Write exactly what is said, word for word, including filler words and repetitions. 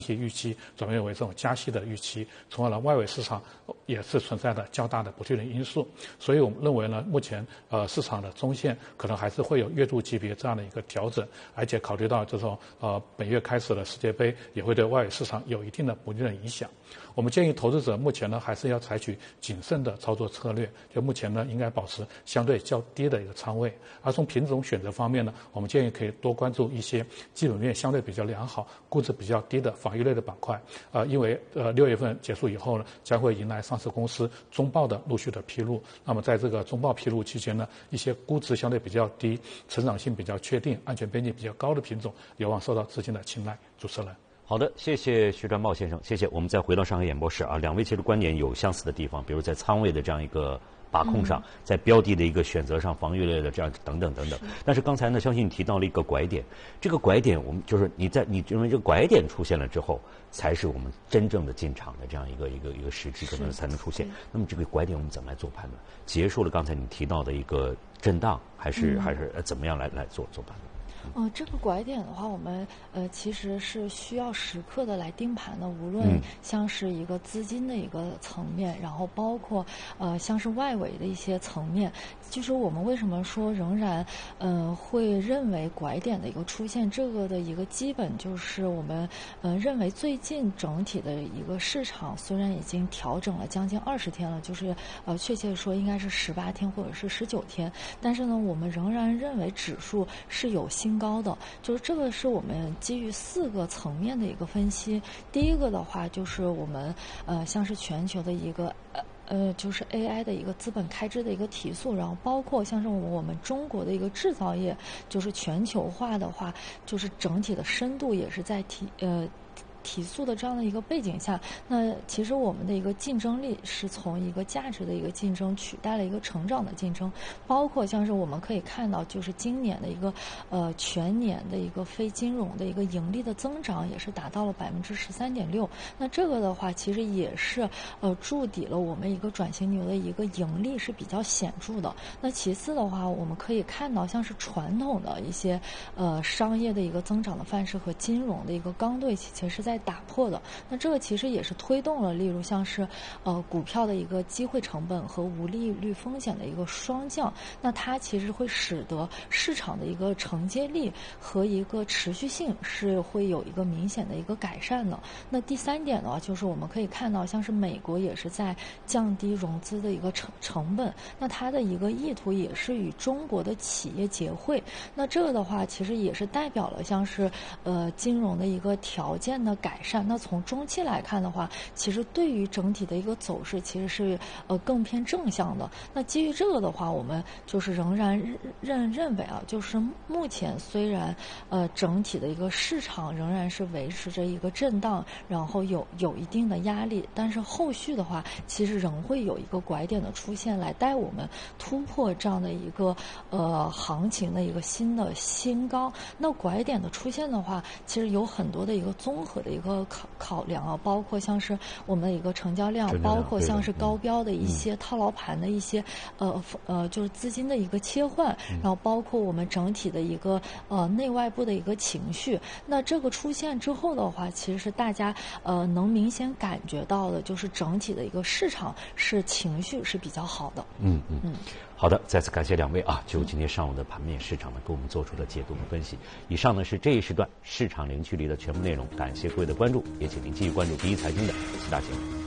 预期转变为这种加息的预期，从而呢，外围市场也是存在的较大的不确定因素。所以我们认为呢，目前呃市场的中线可能还是会有月度级别这样的一个调整，而且考虑到这种呃本月开始的世界杯也会对外围市场有一定的不利的影响。我们建议投资者目前呢还是要采取谨慎的操作策略，就目前呢应该保持相对较低的一个仓位。而从品种选择方面呢，我们建议可以多关注一些基本面相对比较良好、估值比较低的防御类的板块。呃，因为呃六月份结束以后呢，将会迎来上市公司中报的陆续的披露。那么在这个中报披露期间呢，一些估值相对比较低、成长性比较确定、安全边际比较高的品种，有望受到资金的青睐。主持人。 好的，谢谢徐传茂先生，谢谢。我们再回到上海演播室啊，两位其实观点有相似的地方，比如在仓位的这样一个把控上，在标的的一个选择上，防御类的这样等等等等。但是刚才呢，相信你提到了一个拐点，这个拐点我们就是你在你认为这个拐点出现了之后，才是我们真正的进场的这样一个一个一个时机可能才能出现。那么这个拐点我们怎么来做判断？结束了刚才你提到的一个震荡，还是、嗯、还是怎么样来来做做判断？ 呃，这个拐点的话，我们呃其实是需要时刻的来盯盘的，无论像是一个资金的一个层面，然后包括呃像是外围的一些层面，就是我们为什么说仍然呃会认为拐点的一个出现，这个的一个基本就是我们呃认为最近整体的一个市场虽然已经调整了将近二十天了，就是呃确切说应该是十八天或者是十九天，但是呢，我们仍然认为指数是有新高的，就是这个是我们基于四个层面的一个分析。第一个的话，就是我们呃像是全球的一个呃。呃，就是 A I 的一个资本开支的一个提速，然后包括像是我们中国的一个制造业，就是全球化的话，就是整体的深度也是在提呃。提速的这样的一个背景下，那其实我们的一个竞争力是从一个价值的一个竞争取代了一个成长的竞争，包括像是我们可以看到，就是今年的一个呃全年的一个非金融的一个盈利的增长也是达到了百分之十三点六。那这个的话，其实也是呃筑底了我们一个转型牛的一个盈利是比较显著的。那其次的话，我们可以看到像是传统的一些呃商业的一个增长的范式和金融的一个刚兑其实在在打破的，那这个其实也是推动了，例如像是呃股票的一个机会成本和无利率风险的一个双降，那它其实会使得市场的一个承接力和一个持续性是会有一个明显的一个改善的。那第三点呢，就是我们可以看到，像是美国也是在降低融资的一个成成本，那它的一个意图也是与中国的企业结汇，那这个的话其实也是代表了像是呃金融的一个条件的改善。那从中期来看的话，其实对于整体的一个走势其实是呃更偏正向的。那基于这个的话，我们就是仍然认认为啊，就是目前虽然呃整体的一个市场仍然是维持着一个震荡，然后有有一定的压力，但是后续的话其实仍会有一个拐点的出现，来带我们突破这样的一个呃行情的一个新的新高。那拐点的出现的话，其实有很多的一个综合的一个考考量啊，包括像是我们的一个成交量，包括像是高标的一些套牢盘的一些呃呃就是资金的一个切换，然后包括我们整体的一个呃内外部的一个情绪。那这个出现之后的话，其实是大家呃能明显感觉到的，就是整体的一个市场是情绪是比较好的。 嗯嗯嗯。好的，再次感谢两位啊，就今天上午的盘面市场呢，给我们做出了解读和分析。以上呢是这一时段市场零距离的全部内容，感谢各位的关注，也请您继续关注第一财经的其他节目。